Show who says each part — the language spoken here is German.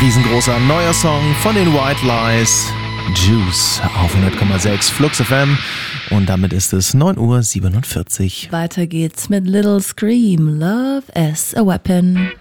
Speaker 1: Riesengroßer neuer Song von den White Lies, Juice auf 100,6 Flux FM. Und damit ist es 9:47 Uhr.
Speaker 2: Weiter geht's mit Little Scream, Love as a Weapon.